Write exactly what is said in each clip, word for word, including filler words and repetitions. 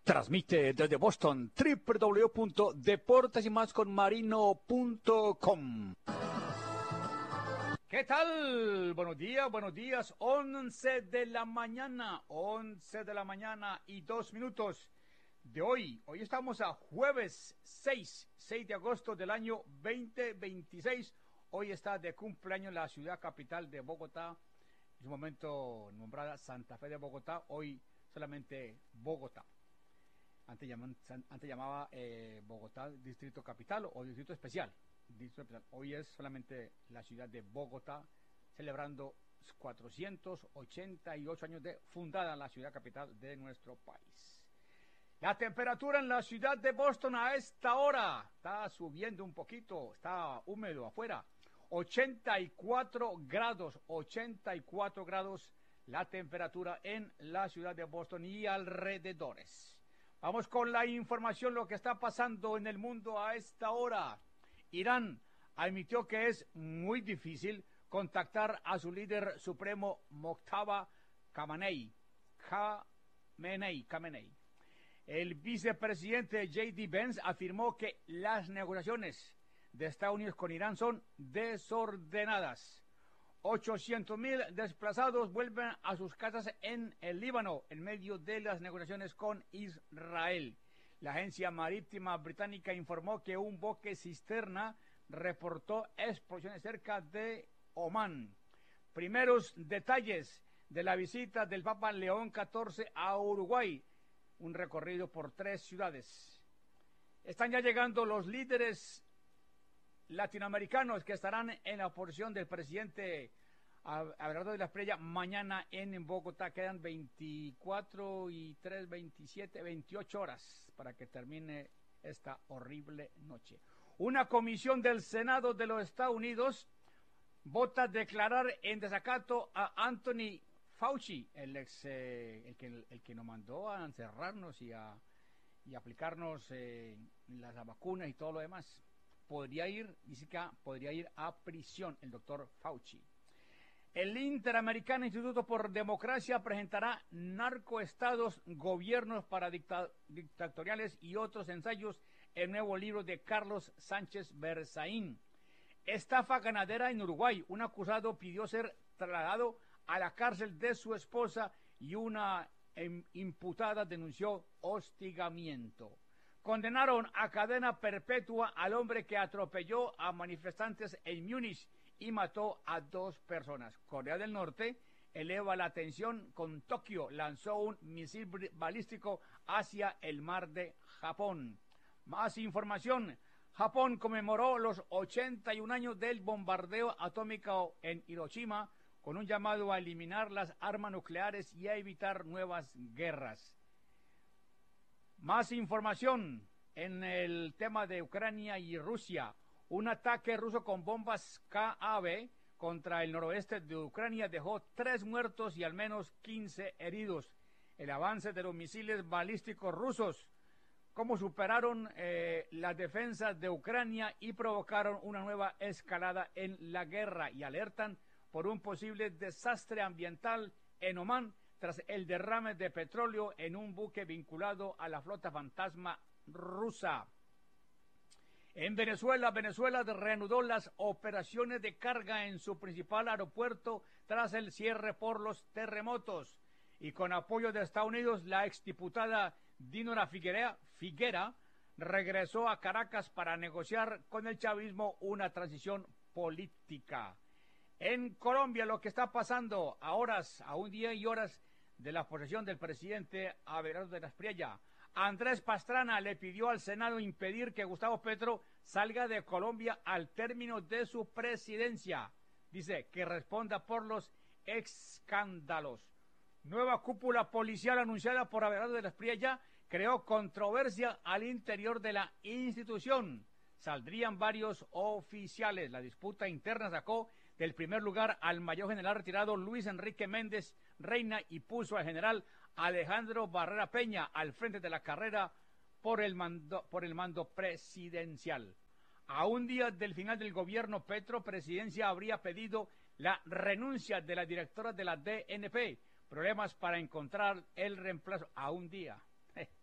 Transmite desde Boston, w w w punto deportes y más con marino punto com. ¿Qué tal? Buenos días, buenos días. once de la mañana, once de la mañana y dos minutos de hoy. Hoy estamos a jueves seis, seis de agosto del año veinte veintiséis. Hoy está de cumpleaños la ciudad capital de Bogotá. En su momento nombrada Santa Fe de Bogotá, hoy solamente Bogotá. Antes, llaman, antes llamaba eh, Bogotá Distrito Capital o Distrito Especial. Distrito Especial. Hoy es solamente la ciudad de Bogotá, celebrando cuatrocientos ochenta y ocho años de fundada la ciudad capital de nuestro país. La temperatura en la ciudad de Boston a esta hora está subiendo un poquito, está húmedo afuera. ochenta y cuatro grados, ochenta y cuatro grados la temperatura en la ciudad de Boston y alrededores. Vamos con la información, lo que está pasando en el mundo a esta hora. Irán admitió que es muy difícil contactar a su líder supremo Mojtaba Khamenei. Khamenei, Khamenei. El vicepresidente J D Vance afirmó que las negociaciones de Estados Unidos con Irán son desordenadas. ochocientos mil desplazados vuelven a sus casas en el Líbano en medio de las negociaciones con Israel. La agencia marítima británica informó que un buque cisterna reportó explosiones cerca de Omán. Primeros detalles de la visita del Papa León catorce a Uruguay, un recorrido por tres ciudades. Están ya llegando los líderes latinoamericanos que estarán en la oposición del presidente Abelardo de la Espriella mañana en Bogotá. Quedan veinticuatro y tres, veintisiete, veintiocho horas para que termine esta horrible noche. Una comisión del Senado de los Estados Unidos vota declarar en desacato a Anthony Fauci, el ex, eh, el que el que nos mandó a encerrarnos y a y aplicarnos eh, las vacunas y todo lo demás. Podría ir, dice que podría ir a prisión el doctor Fauci. El Interamericano Instituto por Democracia presentará narcoestados, gobiernos para dicta, dictatoriales y otros ensayos, el nuevo libro de Carlos Sánchez Berzaín. Estafa ganadera en Uruguay. Un acusado pidió ser trasladado a la cárcel de su esposa y una em, imputada denunció hostigamiento. Condenaron a cadena perpetua al hombre que atropelló a manifestantes en Múnich y mató a dos personas. Corea del Norte eleva la tensión con Tokio, lanzó un misil balístico hacia el mar de Japón. Más información. Japón conmemoró los ochenta y un años del bombardeo atómico en Hiroshima con un llamado a eliminar las armas nucleares y a evitar nuevas guerras. Más información en el tema de Ucrania y Rusia. Un ataque ruso con bombas K A B contra el noroeste de Ucrania dejó tres muertos y al menos quince heridos. El avance de los misiles balísticos rusos, cómo superaron eh, las defensas de Ucrania y provocaron una nueva escalada en la guerra y alertan por un posible desastre ambiental en Omán tras el derrame de petróleo en un buque vinculado a la flota fantasma rusa. En Venezuela, Venezuela reanudó las operaciones de carga en su principal aeropuerto tras el cierre por los terremotos. Y con apoyo de Estados Unidos, la exdiputada Dinora Figuera, Figuera regresó a Caracas para negociar con el chavismo una transición política. En Colombia, lo que está pasando a horas, a un día y horas de la posesión del presidente Abelardo de la Espriella. Andrés Pastrana le pidió al Senado impedir que Gustavo Petro salga de Colombia al término de su presidencia. Dice que responda por los escándalos. Nueva cúpula policial anunciada por Abelardo de la Espriella creó controversia al interior de la institución. Saldrían varios oficiales. La disputa interna sacó del primer lugar al mayor general retirado Luis Enrique Méndez Reina y puso al general Alejandro Barrera Peña al frente de la carrera por el mando, por el mando presidencial. A un día del final del gobierno Petro, Presidencia habría pedido la renuncia de la directora de la D N P. Problemas para encontrar el reemplazo. A un día.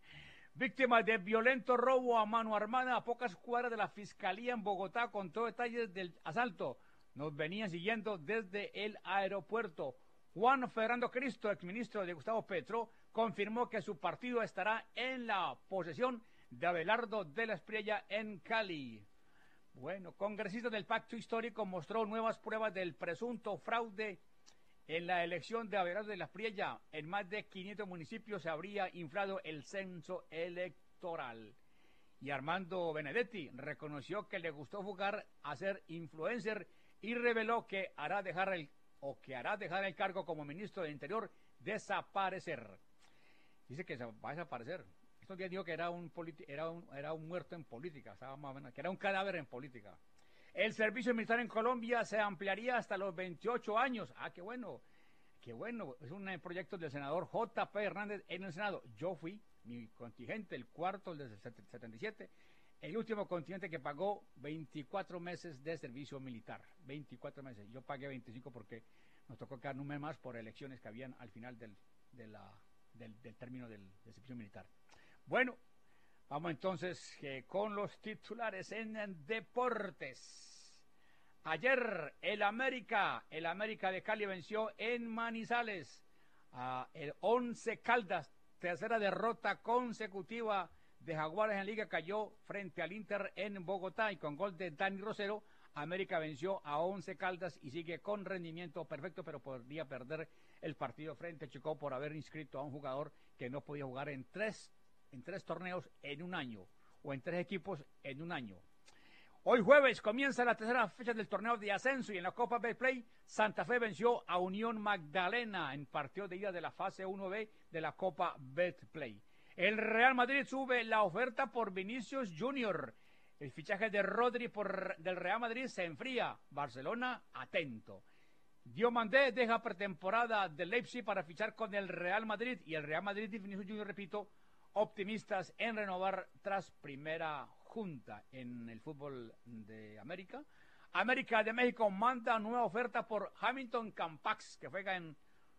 Víctima de violento robo a mano armada a pocas cuadras de la Fiscalía en Bogotá, contó detalles del asalto. Nos venían siguiendo desde el aeropuerto. Juan Fernando Cristo, exministro de Gustavo Petro, confirmó que su partido estará en la posesión de Abelardo de la Espriella en Cali. Bueno, congresista del Pacto Histórico mostró nuevas pruebas del presunto fraude en la elección de Abelardo de la Espriella. En más de quinientos municipios se habría inflado el censo electoral. Y Armando Benedetti reconoció que le gustó jugar a ser influencer y reveló que hará dejar el o que hará dejar el cargo como ministro del Interior desaparecer. Dice que se va a desaparecer. Estos días dijo que era un, era un, era un muerto en política, estaba más o menos, que era un cadáver en política. El servicio militar en Colombia se ampliaría hasta los veintiocho años. Ah, qué bueno, qué bueno. Es un proyecto del senador J P Hernández en el Senado. Yo fui, mi contingente, el cuarto, el del setenta y siete, el último contingente que pagó veinticuatro meses de servicio militar. veinticuatro meses. Yo pagué veinticinco porque nos tocó quedar un mes más por elecciones que habían al final del, de la, del, del término del, del servicio militar. Bueno, vamos entonces eh, con los titulares en, en deportes. Ayer el América, el América de Cali venció en Manizales a el Once Caldas, tercera derrota consecutiva de Jaguares en Liga, cayó frente al Inter en Bogotá y con gol de Dani Rosero, América venció a Once Caldas y sigue con rendimiento perfecto, pero podría perder el partido frente a Chicó por haber inscrito a un jugador que no podía jugar en tres en tres torneos en un año, o en tres equipos en un año. Hoy jueves comienza la tercera fecha del torneo de ascenso y en la Copa Betplay, Santa Fe venció a Unión Magdalena en partido de ida de la fase uno B de la Copa Betplay. El Real Madrid sube la oferta por Vinicius Junior. El fichaje de Rodri por, del Real Madrid se enfría. Barcelona, atento. Diomandé deja pretemporada de Leipzig para fichar con el Real Madrid y el Real Madrid y Vinicius Junior, repito, optimistas en renovar tras primera junta en el fútbol de América. América de México manda nueva oferta por Hamilton Campax, que juega en,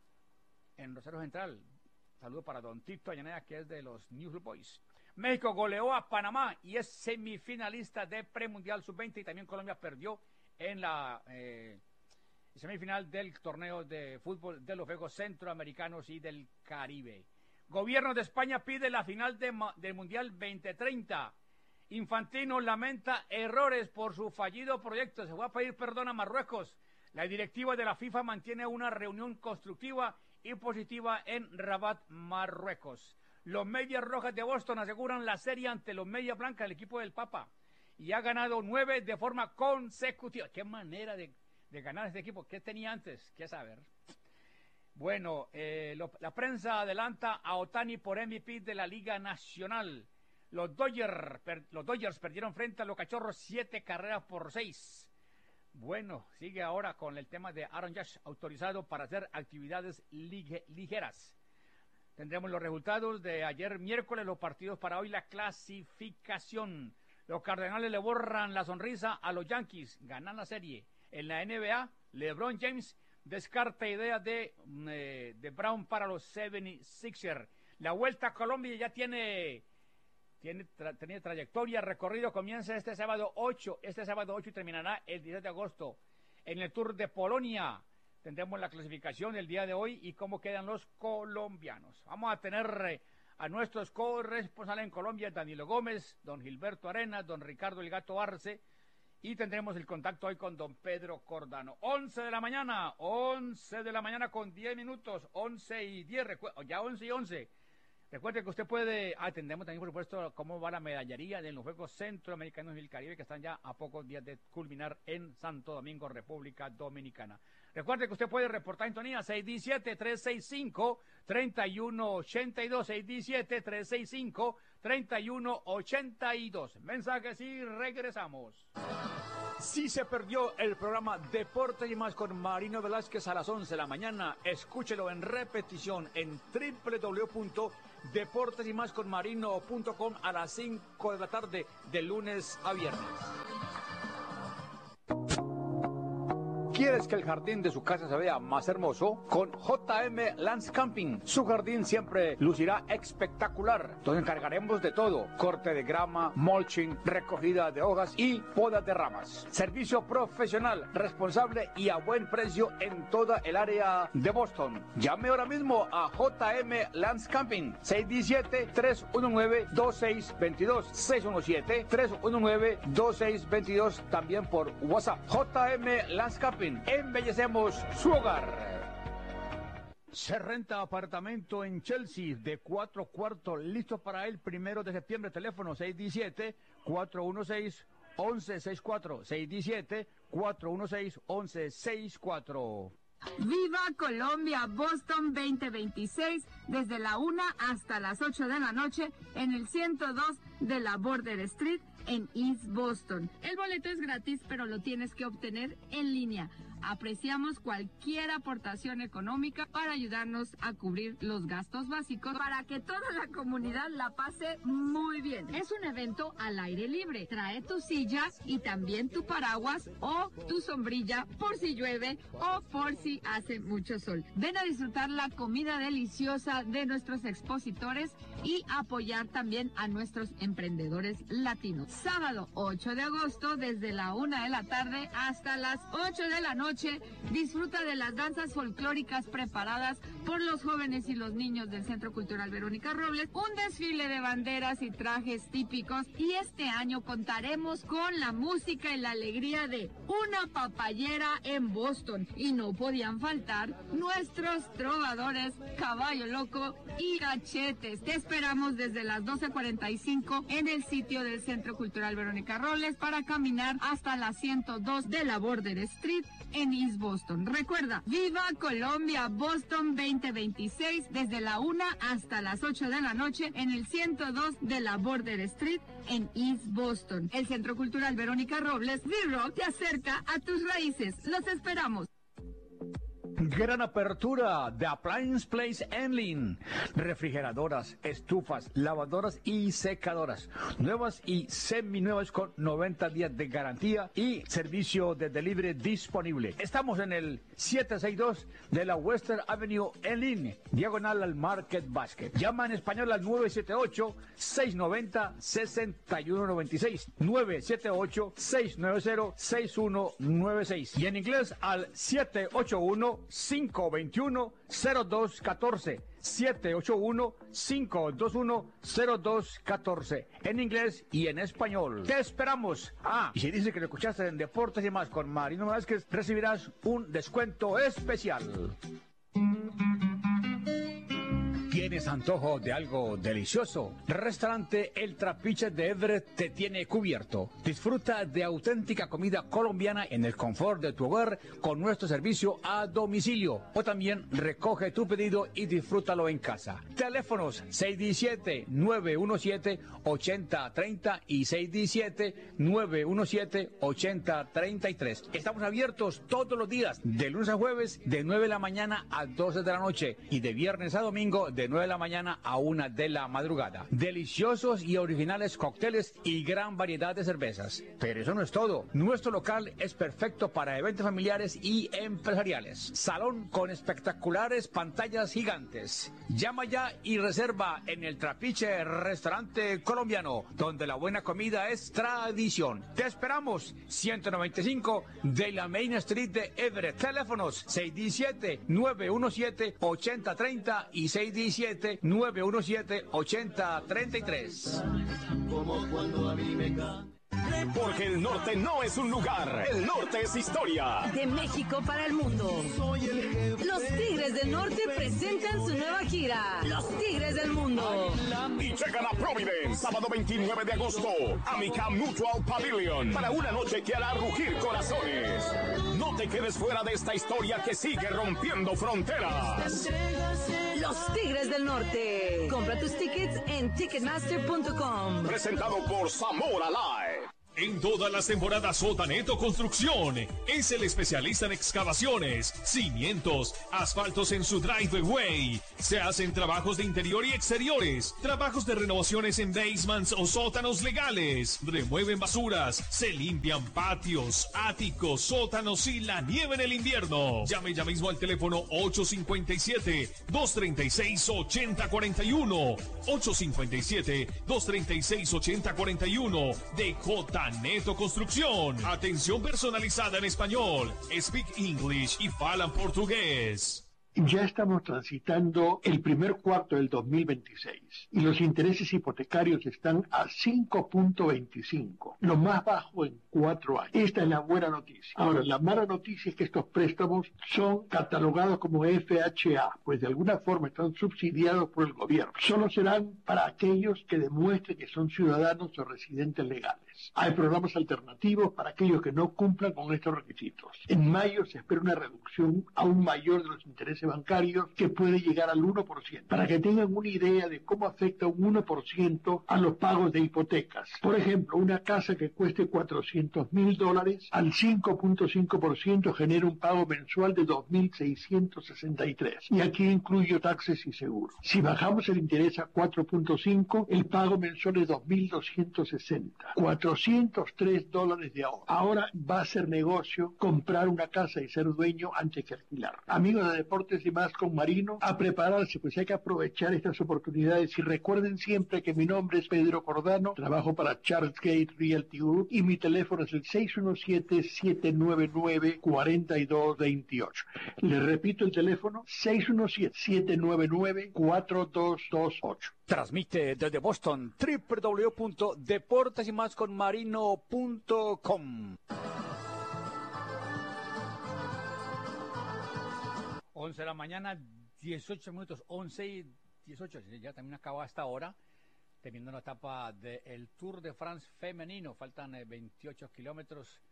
en Rosario Central. Saludo para don Tito Ayanea, que es de los New Blue Boys. México goleó a Panamá y es semifinalista de premundial sub veinte y también Colombia perdió en la eh, semifinal del torneo de fútbol de los Juegos Centroamericanos y del Caribe. Gobierno de España pide la final de, del Mundial veinte treinta. Infantino lamenta errores por su fallido proyecto. Se va a pedir perdón a Marruecos. La directiva de la FIFA mantiene una reunión constructiva y positiva en Rabat, Marruecos. Los Medias Rojas de Boston aseguran la serie ante los Medias Blancas, el equipo del Papa. Y ha ganado nueve de forma consecutiva. Qué manera de, de ganar este equipo. ¿Qué tenía antes? ¿Qué saber? Bueno, eh, lo, la prensa adelanta a Ohtani por M V P de la Liga Nacional. Los Dodgers, per, los Dodgers perdieron frente a los Cachorros siete carreras por seis. Bueno, sigue ahora con el tema de Aaron Judge, autorizado para hacer actividades lige, ligeras. Tendremos los resultados de ayer miércoles, los partidos para hoy, la clasificación. Los Cardenales le borran la sonrisa a los Yankees, ganan la serie. En la N B A, LeBron James descarta idea de, eh, de Brown para los setenta y seis ers. La Vuelta a Colombia ya tiene, tiene, tra, tiene trayectoria, recorrido, comienza este sábado ocho, este sábado ocho y terminará el diez de agosto. En el Tour de Polonia tendremos la clasificación el día de hoy y cómo quedan los colombianos. Vamos a tener eh, a nuestros corresponsales en Colombia, Danilo Gómez, don Gilberto Arenas, don Ricardo El Gato Arce. Y tendremos el contacto hoy con don Pedro Cordano. once de la mañana, once de la mañana con diez minutos, once y diez, ya once y once. Recuerde que usted puede, atendemos también por supuesto cómo va la medallería de los Juegos Centroamericanos y el Caribe que están ya a pocos días de culminar en Santo Domingo, República Dominicana. Recuerde que usted puede reportar en sintonía seis uno siete, tres seis cinco, tres uno ocho dos, seis uno siete, tres seis cinco, tres uno ocho dos. Mensajes y regresamos. Si se perdió el programa Deportes y Más con Marino Velázquez a las once de la mañana, escúchelo en repetición en doble u doble u doble u punto deportes y más con marino punto com a las cinco de la tarde de lunes a viernes. ¿Quieres que el jardín de su casa se vea más hermoso? Con J M Landscaping, su jardín siempre lucirá espectacular. Nos encargaremos de todo: corte de grama, mulching, recogida de hojas y poda de ramas. Servicio profesional, responsable y a buen precio en toda el área de Boston. Llame ahora mismo a J M Landscaping, seis uno siete, tres uno nueve, dos seis dos dos, seis uno siete, tres uno nueve, dos seis dos dos, también por WhatsApp. J M Landscaping, embellecemos su hogar. Se renta apartamento en Chelsea de cuatro cuartos, listo para el primero de septiembre. Teléfono seis uno siete, cuatro uno seis, uno uno seis cuatro, seis uno siete, cuatro uno seis, uno uno seis cuatro. Viva Colombia Boston veinte veintiséis desde la una hasta las ocho de la noche en el ciento dos de la Border Street en East Boston. El boleto es gratis, pero lo tienes que obtener en línea. Apreciamos cualquier aportación económica para ayudarnos a cubrir los gastos básicos para que toda la comunidad la pase muy bien. Es un evento al aire libre. Trae tus sillas y también tu paraguas o tu sombrilla por si llueve o por si hace mucho sol. Ven a disfrutar la comida deliciosa de nuestros expositores y apoyar también a nuestros emprendedores latinos. Sábado ocho de agosto desde la una de la tarde hasta las ocho de la noche. Disfruta de las danzas folclóricas preparadas por los jóvenes y los niños del Centro Cultural Verónica Robles, un desfile de banderas y trajes típicos, y este año contaremos con la música y la alegría de una papayera en Boston, y no podían faltar nuestros trovadores Caballo Loco y Cachetes. Te esperamos desde las doce cuarenta y cinco en el sitio del Centro Cultural Verónica Robles para caminar hasta la ciento dos de la Border Street en East Boston. Recuerda, Viva Colombia Boston veinte veintiséis desde la una hasta las ocho de la noche en el ciento dos de la Border Street en East Boston. El Centro Cultural Verónica Robles, V-Rock, te acerca a tus raíces. Los esperamos. Gran apertura de Appliance Place Enlin. Refrigeradoras, estufas, lavadoras y secadoras. Nuevas y seminuevas con noventa días de garantía y servicio de delivery disponible. Estamos en el setecientos sesenta y dos de la Western Avenue Enlin, diagonal al Market Basket. Llama en español al nueve siete ocho, seis nueve cero, seis uno nueve seis. nueve siete ocho, seis nueve cero, seis uno nueve seis. Y en inglés al siete ocho uno, cinco dos uno, cero dos uno cuatro. siete ocho uno, cinco dos uno, cero dos uno cuatro. En inglés y en español. Te esperamos. Ah, y si dices que lo escuchaste en Deportes y más con Marino Vázquez, recibirás un descuento especial. ¿Tienes antojo de algo delicioso? Restaurante El Trapiche de Everett te tiene cubierto. Disfruta de auténtica comida colombiana en el confort de tu hogar con nuestro servicio a domicilio. O también recoge tu pedido y disfrútalo en casa. Teléfonos seis uno siete, nueve uno siete, ocho cero tres cero y seis uno siete, nueve uno siete, ocho cero tres tres. Estamos abiertos todos los días, de lunes a jueves, de nueve de la mañana a doce de la noche y de viernes a domingo, de nueve de la mañana a una de la madrugada. Deliciosos y originales cócteles y gran variedad de cervezas. Pero eso no es todo. Nuestro local es perfecto para eventos familiares y empresariales. Salón con espectaculares pantallas gigantes. Llama ya y reserva en El Trapiche Restaurante Colombiano, donde la buena comida es tradición. Te esperamos. ciento noventa y cinco de la Main Street de Everett. Teléfonos seis uno siete, nueve uno siete, ocho cero tres cero y seis uno siete, nueve uno siete, ocho cero tres tres. Como cuando a mí me ca- Porque el norte no es un lugar, el norte es historia. De México para el mundo. Los Tigres del Norte presentan su nueva gira, Los Tigres del Mundo. Y llegan a Providence, sábado veintinueve de agosto, Amica Mutual Pavilion, para una noche que hará rugir corazones. No te quedes fuera de esta historia que sigue rompiendo fronteras. Los Tigres del Norte. Compra tus tickets en ticketmaster punto com. Presentado por Zamora Live. En todas las temporadas Sotaneto Construcción es el especialista en excavaciones, cimientos, asfaltos en su driveway. Se hacen trabajos de interior y exteriores, trabajos de renovaciones en basements o sótanos legales. Remueven basuras, se limpian patios, áticos, sótanos y la nieve en el invierno. Llame ya mismo al teléfono ocho cinco siete, dos tres seis, ocho cero cuatro uno. ocho cinco siete, dos tres seis, ocho cero cuatro uno de Sotaneto Construcción. Atención personalizada en español. Speak English y falan portugués. Ya estamos transitando el primer cuarto del dos mil veintiséis y los intereses hipotecarios están a cinco punto veinticinco, lo más bajo en cuatro años. Esta es la buena noticia. Ahora, la mala noticia es que estos préstamos son catalogados como F H A, pues de alguna forma están subsidiados por el gobierno. Solo serán para aquellos que demuestren que son ciudadanos o residentes legales. Hay programas alternativos para aquellos que no cumplan con estos requisitos. En mayo se espera una reducción aún mayor de los intereses bancarios que puede llegar al uno por ciento. Para que tengan una idea de cómo afecta un uno por ciento a los pagos de hipotecas. Por ejemplo, una casa que cueste cuatrocientos mil dólares al cinco punto cinco por ciento genera un pago mensual de dos mil seiscientos sesenta y tres. Y aquí incluyo taxes y seguros. Si bajamos el interés a cuatro punto cinco, el pago mensual es dos mil doscientos sesenta. cuatrocientos tres dólares de ahorro. Ahora va a ser negocio comprar una casa y ser dueño antes que alquilar. Amigos de Deportes y Más con Marino, a prepararse, pues hay que aprovechar estas oportunidades y recuerden siempre que mi nombre es Pedro Cordano, trabajo para Charles Gate Realty Group y mi teléfono es el seis uno siete, siete nueve nueve, cuatro dos dos ocho. Le repito el teléfono, seis uno siete, siete nueve nueve, cuatro dos dos ocho. Transmite desde Boston, doble u doble u doble u punto deportes y más con marino punto com. once de la mañana, dieciocho minutos, once y dieciocho, ya también acaba esta hora, teniendo la etapa del Tour de France femenino, faltan eh, veintiocho kilómetros,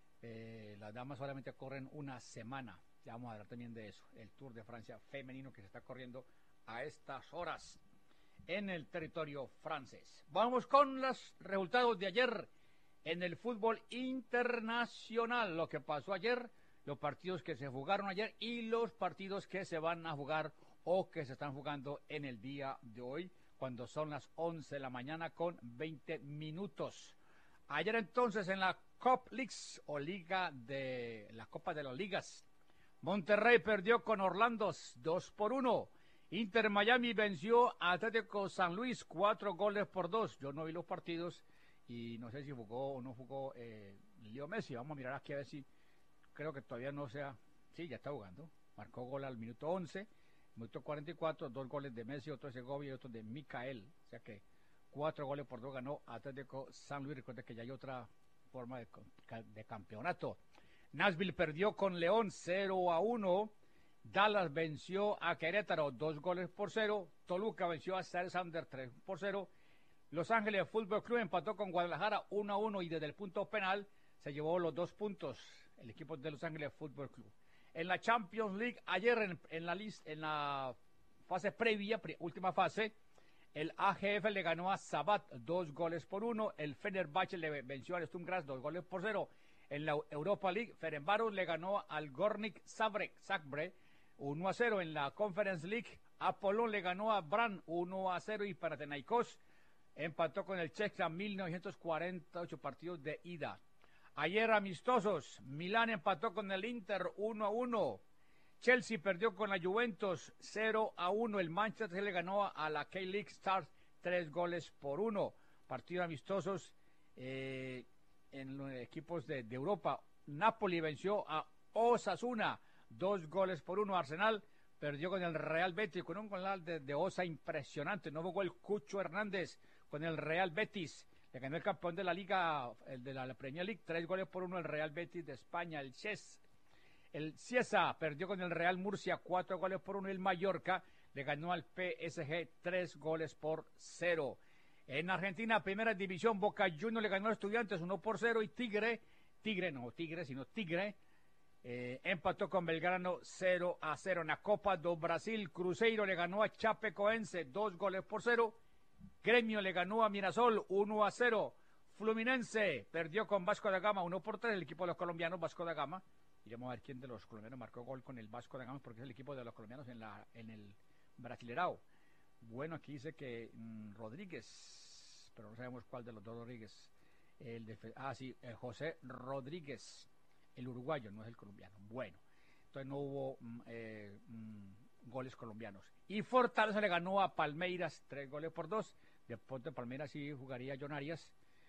eh, las damas solamente corren una semana, ya vamos a hablar también de eso, el Tour de Francia femenino que se está corriendo a estas horas en el territorio francés. Vamos con los resultados de ayer en el fútbol internacional, lo que pasó ayer, los partidos que se jugaron ayer y los partidos que se van a jugar o que se están jugando en el día de hoy, cuando son las once de la mañana con veinte minutos. Ayer entonces en la Cup Leagues o Liga de la Copa de las Ligas, Monterrey perdió con Orlando dos por uno. Inter Miami venció a Atlético San Luis cuatro goles por dos. Yo no vi los partidos y no sé si jugó o no jugó eh, Leo Messi. Vamos a mirar aquí a ver si... Creo que todavía no sea... Sí, ya está jugando. Marcó gol al minuto once, minuto cuarenta y cuatro, dos goles de Messi, otro de Segovia y otro de Micael. O sea que cuatro goles por dos ganó Atlético San Luis. Recuerda que ya hay otra forma de, de campeonato. Nashville perdió con León cero a uno. Dallas venció a Querétaro dos goles por cero. Toluca venció a Sander tres por cero. Los Ángeles Fútbol Club empató con Guadalajara uno a uno y desde el punto penal se llevó los dos puntos el equipo de Los Ángeles Fútbol Club. En la Champions League, ayer en, en, la, list, en la fase previa, pre, última fase, el A G F le ganó a Sabat dos goles por uno, el Fenerbahce le venció al Sturm Graz dos goles por cero. En la Europa League, Ferencváros le ganó al Gornik Zagreb uno a cero. En la Conference League, Apollon le ganó a Brann uno a cero y Panathinaikos empató con el Chelsea mil novecientos cuarenta y ocho partidos de ida. Ayer amistosos, Milán empató con el Inter uno a uno, Chelsea perdió con la Juventus cero a uno, el Manchester le ganó a la K-League Stars tres goles por uno. Partidos amistosos eh, en los equipos de, de Europa. Napoli venció a Osasuna dos goles por uno. Arsenal perdió con el Real Betis con un gol de, de Osa impresionante. No jugó el Cucho Hernández con el Real Betis. Le ganó el campeón de la Liga, el de la, la Premier League, tres goles por uno el Real Betis de España. El Ches, el Cieza perdió con el Real Murcia, cuatro goles por uno. El Mallorca le ganó al P S G, tres goles por cero. En Argentina, primera división, Boca Juniors le ganó a Estudiantes uno por cero. Y Tigre, Tigre, no Tigre, sino Tigre, eh, empató con Belgrano cero a cero. En la Copa do Brasil, Cruzeiro le ganó a Chapecoense, dos goles por cero. Gremio le ganó a Mirasol uno a cero. Fluminense perdió con Vasco da Gama uno por tres, el equipo de los colombianos, Vasco da Gama. Iremos a ver quién de los colombianos marcó gol con el Vasco da Gama, porque es el equipo de los colombianos en, la, en el Brasilerao. Bueno, aquí dice que mmm, Rodríguez, pero no sabemos cuál de los dos Rodríguez. El de, ah, sí, el José Rodríguez, el uruguayo, no es el colombiano. Bueno, entonces no hubo mmm, eh, mmm, goles colombianos. Y Fortaleza le ganó a Palmeiras tres goles por dos. Después de Palmeiras sí jugaría John Arias.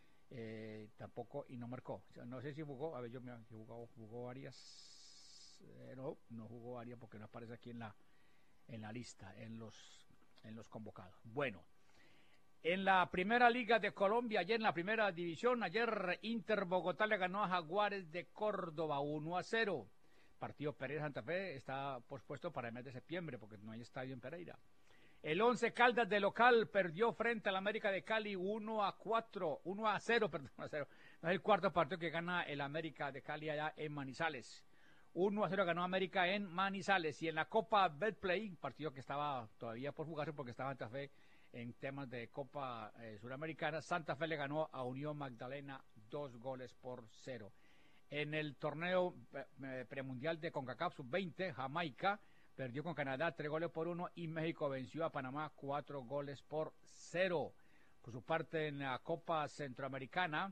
Eh, tampoco y no marcó, o sea, no sé si jugó, a ver yo me jugó, jugó Arias, eh, no, no jugó Arias porque no aparece aquí en la en la lista, en los en los convocados. Bueno, en la primera liga de Colombia, ayer en la primera división, ayer Inter Bogotá le ganó a Jaguares de Córdoba uno a cero. Partido Pereira Santa Fe está pospuesto para el mes de septiembre porque no hay estadio en Pereira. El Once Caldas de local perdió frente al América de Cali uno a cuatro, uno a cero, perdón, a cero. No es el cuarto partido que gana el América de Cali allá en Manizales. uno a cero ganó América en Manizales. Y en la Copa Betplay, partido que estaba todavía por jugarse porque estaba Santa Fe en temas de Copa eh, Suramericana, Santa Fe le ganó a Unión Magdalena dos goles por cero. En el torneo eh, premundial de CONCACAF sub veinte, Jamaica perdió con Canadá tres goles por uno y México venció a Panamá cuatro goles por cero. Por su parte, en la Copa Centroamericana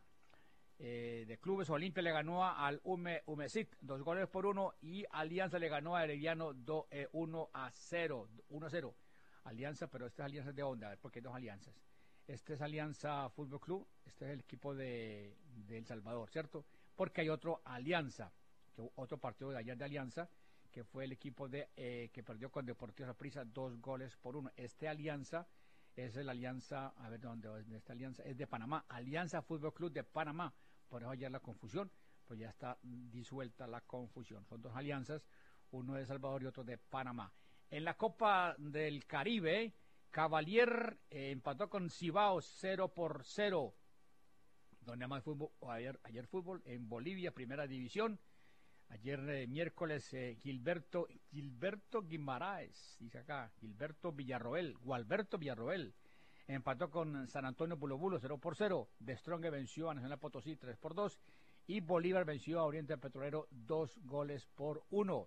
eh, de Clubes, Olimpia le ganó al Ume, Umesit dos goles por uno y Alianza le ganó a Herediano eh, uno a cero. Alianza, pero esta es Alianza de onda, a ver por qué hay dos alianzas. Este es Alianza Fútbol Club, este es el equipo de, de El Salvador, ¿cierto? Porque hay otro Alianza, que, otro partido de ayer de Alianza, que fue el equipo de eh, que perdió con Deportivo Saprissa dos goles por uno. Este Alianza es la Alianza, a ver dónde es esta Alianza, es de Panamá, Alianza Fútbol Club de Panamá, por eso ayer la confusión, pues ya está disuelta la confusión. Son dos alianzas, uno de Salvador y otro de Panamá. En la Copa del Caribe, Cavalier eh, empató con Cibao cero por cero. Donde más fútbol, ayer, ayer fútbol en Bolivia, primera división. Ayer eh, miércoles eh, Gilberto Gilberto Guimaraes, dice acá, Gilberto Villarroel, Gualberto Villarroel, empató con San Antonio Bulo Bulo cero por cero, De Strong venció a Nacional Potosí tres por dos y Bolívar venció a Oriente Petrolero dos goles por uno.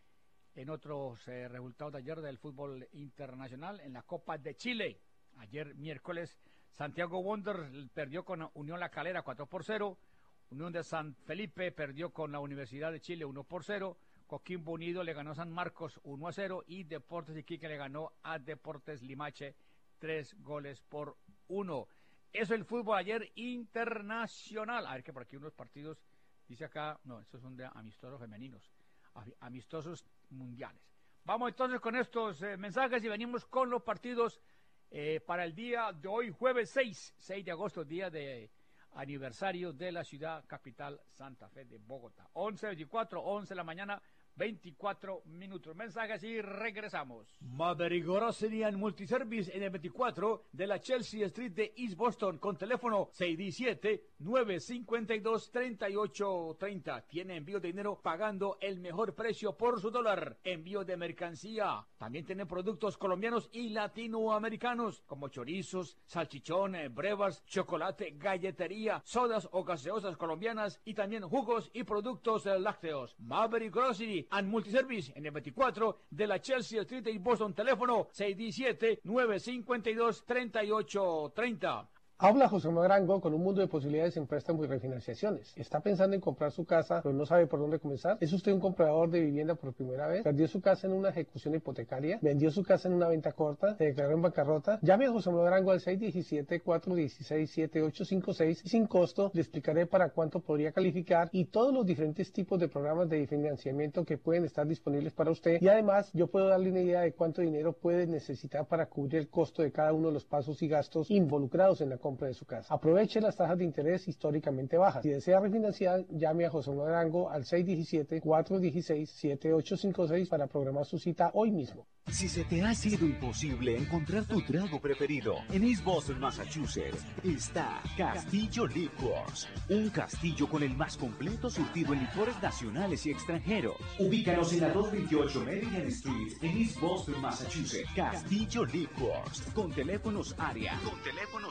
En otros eh, resultados de ayer del fútbol internacional, en la Copa de Chile, ayer miércoles Santiago Wanderers perdió con Unión La Calera cuatro por cero, Unión de San Felipe perdió con la Universidad de Chile uno por cero, Coquimbo Unido le ganó a San Marcos uno a cero y Deportes Iquique le ganó a Deportes Limache tres goles por uno. Eso es el fútbol ayer internacional. A ver que por aquí unos partidos, dice acá, no, estos son de amistosos femeninos, amistosos mundiales. Vamos entonces con estos eh, mensajes y venimos con los partidos eh, para el día de hoy, jueves seis de agosto, día de aniversario de la ciudad capital Santa Fe de Bogotá. once veinticuatro, once de la mañana, veinticuatro minutos. Mensajes y regresamos. Maverick Grocery and Multiservice en el veinticuatro de la Chelsea Street de East Boston con teléfono seis diecisiete, nueve cincuenta y dos, treinta y ocho treinta. Tiene envío de dinero pagando el mejor precio por su dólar. Envío de mercancía. También tiene productos colombianos y latinoamericanos como chorizos, salchichones, brevas, chocolate, galletería, sodas o gaseosas colombianas y también jugos y productos lácteos. Maverick Grocery and Multiservice en el veinticuatro de la Chelsea Street de Boston, teléfono seis diecisiete, nueve cincuenta y dos, treinta y ocho treinta. Habla José Manuel Arango con un mundo de posibilidades en préstamos y refinanciaciones. ¿Está pensando en comprar su casa pero no sabe por dónde comenzar? ¿Es usted un comprador de vivienda por primera vez? ¿Perdió su casa en una ejecución hipotecaria? ¿Vendió su casa en una venta corta? ¿Se declaró en bancarrota? Llame a José Manuel Arango al seis diecisiete, cuatro dieciséis, siete ocho cinco seis y sin costo le explicaré para cuánto podría calificar y todos los diferentes tipos de programas de financiamiento que pueden estar disponibles para usted. Y además yo puedo darle una idea de cuánto dinero puede necesitar para cubrir el costo de cada uno de los pasos y gastos involucrados en la compra de su casa. Aproveche las tasas de interés históricamente bajas. Si desea refinanciar, llame a José Manuel Arango al seis diecisiete, cuatro dieciséis, siete ocho cinco seis para programar su cita hoy mismo. Si se te ha sido imposible encontrar tu trago preferido, en East Boston, Massachusetts, está Castillo Liquors, un castillo con el más completo surtido en licores nacionales y extranjeros. Ubícanos en la doscientos veintiocho Maryland Street, en East Boston, Massachusetts. Castillo Liquors, con teléfonos área, con teléfonos área,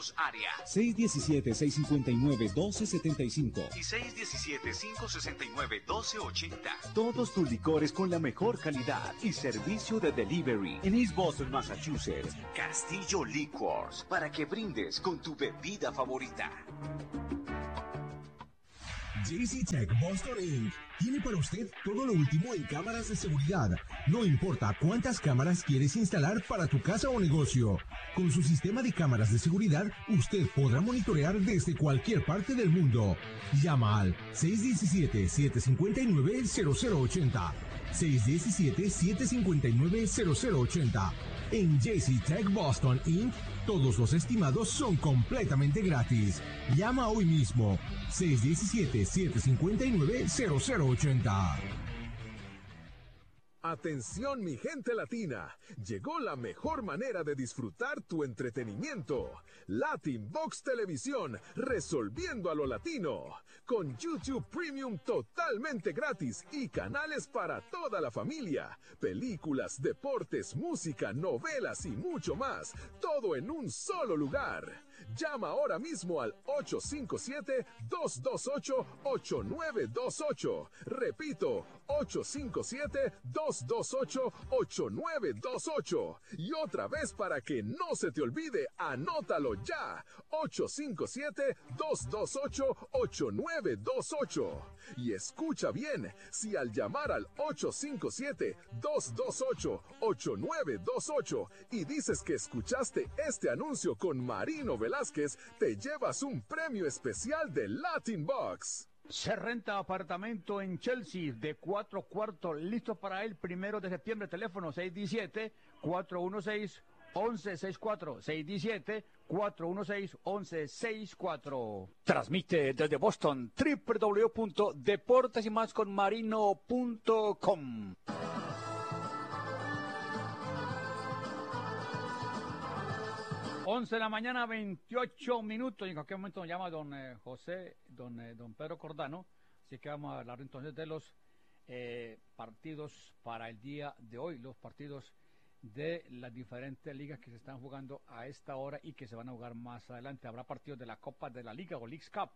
seis uno siete, seis cinco nueve, uno dos siete cinco y seis uno siete, cinco seis nueve, uno dos ocho cero. Todos tus licores con la mejor calidad y servicio de delivery en East Boston, Massachusetts. Castillo Liquors, para que brindes con tu bebida favorita. J C Tech Boston incorporated tiene para usted todo lo último en cámaras de seguridad. No importa cuántas cámaras quieres instalar para tu casa o negocio. Con su sistema de cámaras de seguridad, usted podrá monitorear desde cualquier parte del mundo. Llama al seis uno siete, siete cinco nueve, cero cero ocho cero. seis uno siete, siete cinco nueve, cero cero ocho cero. En J C Tech Boston incorporated, todos los estimados son completamente gratis. Llama hoy mismo. seis uno siete, siete cinco nueve, cero cero ocho cero. Atención mi gente latina, llegó la mejor manera de disfrutar tu entretenimiento. Latin Box Televisión, resolviendo a lo latino. Con YouTube Premium totalmente gratis y canales para toda la familia. Películas, deportes, música, novelas y mucho más. Todo en un solo lugar. Llama ahora mismo al ocho cinco siete, dos dos ocho, ocho nueve dos ocho. Repito, ocho cinco siete, dos dos ocho, ocho nueve dos ocho. Y otra vez para que no se te olvide, anótalo ya. ocho cinco siete, dos dos ocho, ocho nueve dos ocho. Y escucha bien, si al llamar al ocho cinco siete, dos dos ocho, ocho nueve dos ocho y dices que escuchaste este anuncio con Marino Velázquez, te llevas un premio especial de Latin Box. Se renta apartamento en Chelsea de cuatro cuartos, listo para el primero de septiembre. Teléfono seis uno siete, cuatro uno seis, uno uno seis cuatro, seis uno siete, cuatro uno seis, uno uno seis cuatro. Transmite desde Boston, doble u doble u doble u punto deportes y más con marino punto com. once de la mañana, veintiocho minutos, y en cualquier momento nos llama don eh, José, don, eh, don Pedro Cordano, así que vamos a hablar entonces de los eh, partidos para el día de hoy, los partidos de las diferentes ligas que se están jugando a esta hora y que se van a jugar más adelante. Habrá partidos de la Copa de la Liga o Leagues Cup.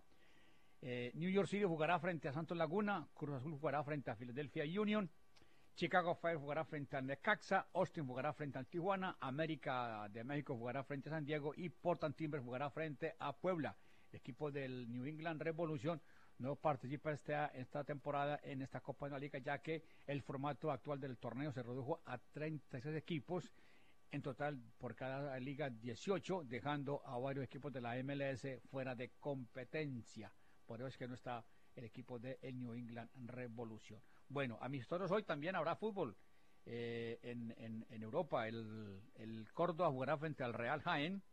Eh, New York City jugará frente a Santos Laguna, Cruz Azul jugará frente a Philadelphia Union, Chicago Fire jugará frente al Necaxa, Austin jugará frente al Tijuana, América de México jugará frente a San Diego y Portland Timbers jugará frente a Puebla. El equipo del New England Revolution no participa esta, esta temporada en esta Copa de la Liga, ya que el formato actual del torneo se redujo a treinta y seis equipos, en total por cada liga dieciocho, dejando a varios equipos de la M L S fuera de competencia. Por eso es que no está el equipo del New England Revolution. Bueno, amistosos hoy también habrá fútbol eh, en, en, en Europa. El, el Córdoba jugará frente al Real Jaén.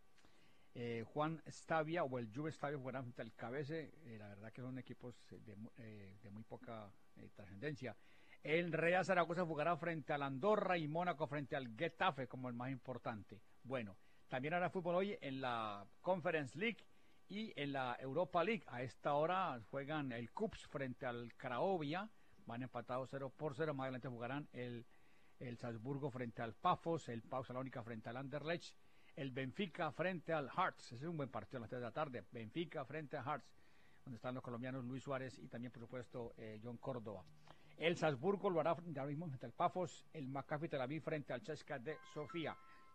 Eh, Juan Stavia o el Juve Stavia jugará frente al Cabece. Eh, la verdad que son equipos de, eh, de muy poca eh, trascendencia. El Real Zaragoza jugará frente al Andorra y Mónaco frente al Getafe como el más importante. Bueno, también habrá fútbol hoy en la Conference League y en la Europa League. A esta hora juegan el Cups frente al Cracovia. Van empatados cero por cero. Más adelante jugarán el, el Salzburgo frente al Pafos, el Pau Salónica frente al Anderlecht, el Benfica frente al Hearts. Ese es un buen partido a las tres de la tarde. Benfica frente a Hearts, donde están los colombianos Luis Suárez y también, por supuesto, eh, John Córdoba. El Salzburgo lo hará ahora mismo frente al Pafos, el Maccabi Tel Aviv frente al C S K A de Sofía.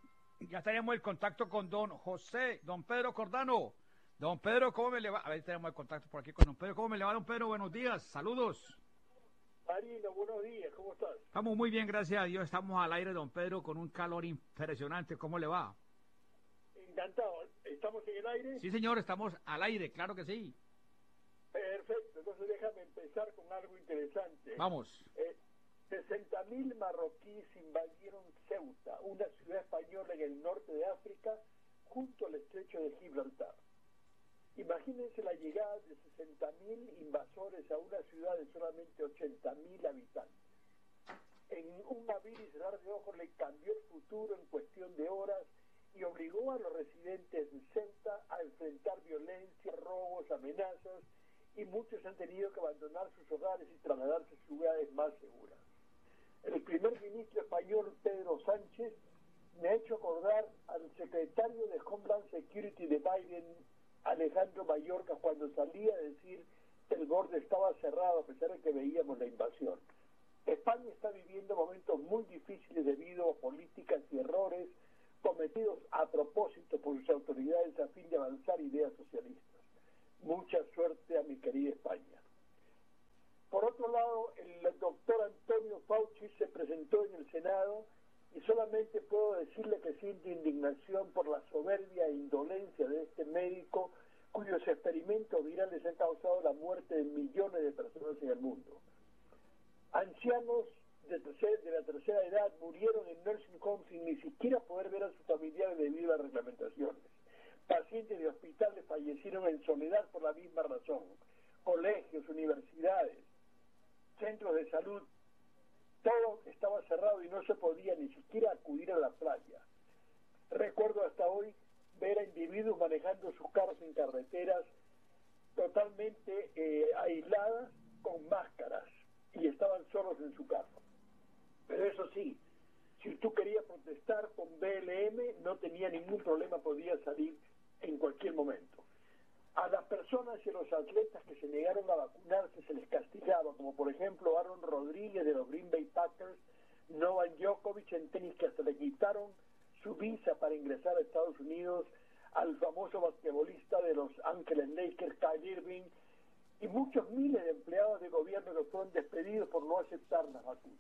Ya tenemos el contacto con don José, don Pedro Cordano. Don Pedro, ¿cómo me le va? A ver, tenemos el contacto por aquí con don Pedro. ¿Cómo me le va, don Pedro? Buenos días, saludos. Marino, buenos días, ¿cómo estás? Estamos muy bien, gracias a Dios. Estamos al aire, don Pedro, con un calor impresionante. ¿Cómo le va? Encantado. ¿Estamos en el aire? Sí, señor, estamos al aire, claro que sí. Perfecto, entonces déjame empezar con algo interesante. Vamos. Eh, sesenta mil marroquíes invadieron Ceuta, una ciudad española en el norte de África, junto al estrecho de Gibraltar. Imagínense la llegada de sesenta mil invasores a una ciudad de solamente ochenta mil habitantes. En un abrir y cerrar de ojos le cambió el futuro en cuestión de horas y obligó a los residentes de Ceuta a enfrentar violencia, robos, amenazas, y muchos han tenido que abandonar sus hogares y trasladarse a ciudades más seguras. El primer ministro español, Pedro Sánchez, me ha hecho acordar al secretario de Homeland Security de Biden, Alejandro Mayorkas, cuando salía a decir que el borde estaba cerrado a pesar de que veíamos la invasión. España está viviendo momentos muy difíciles debido a políticas y errores cometidos a propósito por sus autoridades a fin de avanzar ideas socialistas. Mucha suerte a mi querida España. Por otro lado, el doctor Antonio Fauci se presentó en el Senado y solamente puedo decirle que siento indignación por la soberbia e indolencia de este médico cuyos experimentos virales han causado la muerte de millones de personas en el mundo. Ancianos de, tercer, de la tercera edad murieron en nursing homes sin ni siquiera poder ver a sus familiares debido a las reglamentaciones. Pacientes de hospitales fallecieron en soledad por la misma razón. Colegios, universidades, centros de salud, todo estaba cerrado y no se podía ni siquiera acudir a la playa. Recuerdo hasta hoy ver a individuos manejando sus carros en carreteras totalmente eh, aisladas con máscaras y estaban solos en su carro. Pero eso sí, si tú querías protestar con B L M, no tenía ningún problema, podía salir en cualquier momento. A las personas y a los atletas que se negaron a vacunarse se les castigaba, como por ejemplo Aaron Rodríguez de los Green Bay Packers, Novak Djokovic en tenis, que hasta le quitaron su visa para ingresar a Estados Unidos, al famoso basquetbolista de los Ángeles Lakers, Kyrie Irving, y muchos miles de empleados de gobierno que fueron despedidos por no aceptar las vacunas.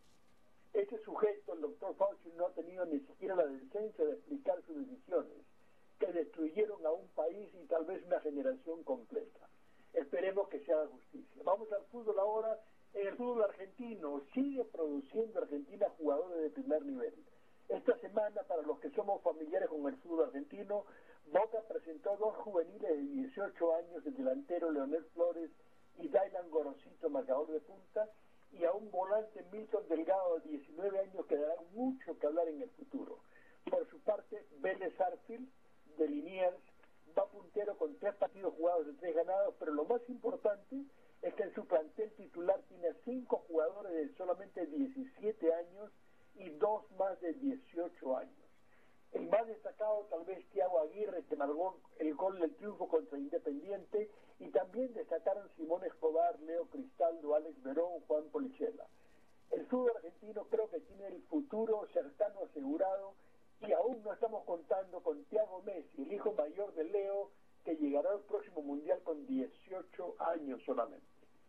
Este sujeto, el doctor Fauci, no ha tenido ni siquiera la decencia de explicar sus decisiones, que destruyeron a un país y tal vez una generación completa. Esperemos que se haga justicia. Vamos al fútbol ahora. En el fútbol argentino sigue produciendo Argentina jugadores de primer nivel. Esta semana, para los que somos familiares con el fútbol argentino, Boca presentó dos juveniles de dieciocho años, el delantero Leonel Flores y Dylan Gorosito, marcador de punta, y a un volante Milton Delgado de diecinueve años que dará mucho que hablar en el futuro. Por su parte, Vélez Sarsfield, de Liniers, va puntero con tres partidos jugados y tres ganados, pero lo más importante es que en su plantel titular tiene cinco jugadores de solamente diecisiete años y dos más de dieciocho años. El más destacado tal vez Thiago Aguirre, que marcó el gol del triunfo contra Independiente, y también destacaron Simón Escobar, Leo Cristaldo, Alex Verón, Juan Polichela. El fútbol argentino creo que tiene el futuro cercano asegurado, y aún no estamos contando con Thiago Messi, el hijo mayor de Leo, que llegará al próximo Mundial con dieciocho años solamente.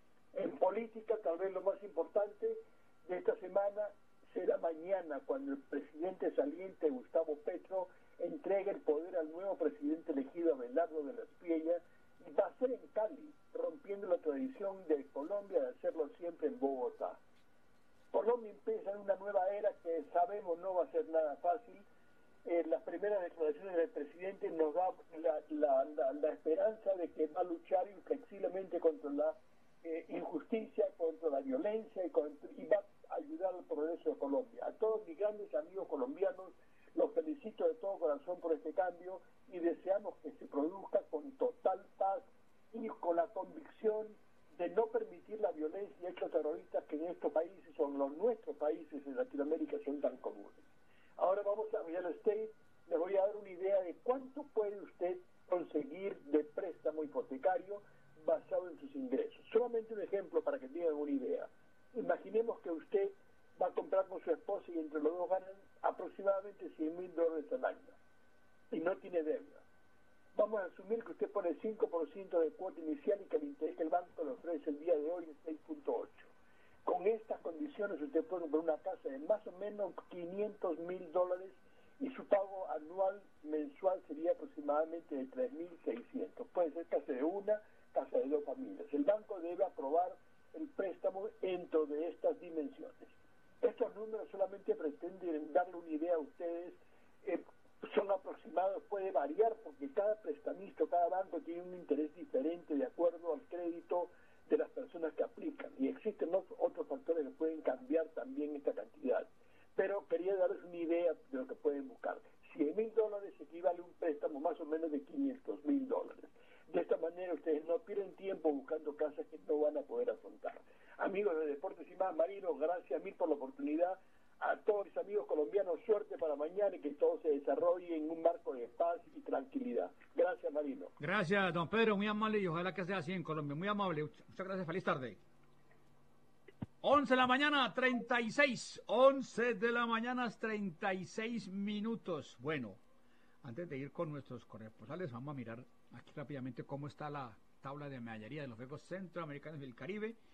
En política, tal vez lo más importante de esta semana será mañana, cuando el presidente saliente Gustavo Petro entregue el poder al nuevo presidente elegido, Abelardo de la Espriella, y va a ser en Cali, rompiendo la tradición de Colombia de hacerlo siempre en Bogotá. Colombia empieza en una nueva era que sabemos no va a ser nada fácil. Eh, las primeras declaraciones del presidente nos da la, la, la, la esperanza de que va a luchar inflexiblemente contra la eh, injusticia, contra la violencia y, contra, y va a ayudar al progreso de Colombia. A todos mis grandes amigos colombianos los felicito de todo corazón por este cambio y deseamos que se produzca con total paz y con la convicción de no permitir la violencia y hechos terroristas que en estos países, son los nuestros países en Latinoamérica, son tan comunes. Ahora vamos a real estate. Les voy a dar una idea de cuánto puede usted conseguir de préstamo hipotecario basado en sus ingresos. Solamente un ejemplo para que tengan una idea. Imaginemos que usted va a comprar con su esposa y entre los dos ganan aproximadamente cien mil dólares al año y no tiene deuda. Vamos a asumir que usted pone cinco por ciento de cuota inicial y que el interés que el banco le ofrece el día de hoy es seis punto ocho. Con estas condiciones usted puede comprar una casa de más o menos quinientos mil dólares y su pago anual mensual sería aproximadamente de tres mil seiscientos. Puede ser casa de una, casa de dos familias. El banco debe aprobar el préstamo dentro de estas dimensiones. Estos números solamente pretenden darle una idea a ustedes. Eh, son aproximados, puede variar porque cada prestamista, cada banco tiene un interés diferente de acuerdo al crédito de las personas que aplican, y existen otros factores que pueden cambiar también esta cantidad, pero quería darles una idea de lo que pueden buscar. cien mil dólares equivale a un préstamo más o menos de quinientos mil dólares. De esta manera ustedes no pierden tiempo buscando casas que no van a poder afrontar. Amigos de Deportes y Más, Marino, gracias a mí por la oportunidad. A todos todos mis amigos colombianos, suerte para mañana y que todo se desarrolle en un marco de paz y tranquilidad. Gracias, Marino. Gracias, don Pedro, muy amable y ojalá que sea así en Colombia. Muy amable, muchas gracias, feliz tarde. once de la mañana, treinta y seis. once de la mañana, treinta y seis minutos. Bueno, antes de ir con nuestros corresponsales, vamos a mirar aquí rápidamente cómo está la tabla de medallería de los Juegos Centroamericanos y del Caribe.